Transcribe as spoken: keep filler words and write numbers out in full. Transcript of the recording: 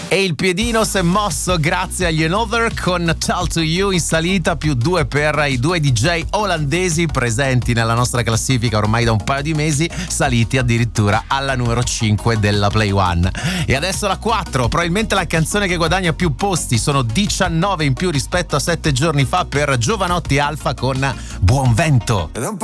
E il piedino si è mosso grazie agli Another con Tell to You in salita, più due per i due D J olandesi presenti nella nostra classifica ormai da un paio di mesi, saliti addirittura alla numero cinque della Play One. E adesso la quattro, probabilmente la canzone che guadagna più posti, sono diciannove in più rispetto a sette giorni fa per Giovanotti Alfa con Buon Vento.